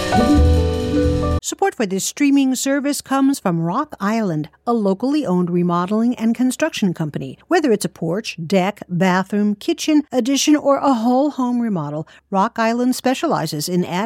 Support for this streaming service comes from Rock Island, a locally owned remodeling and construction company. Whether it's a porch, deck, bathroom, kitchen, addition, or a whole home remodel, Rock Island specializes in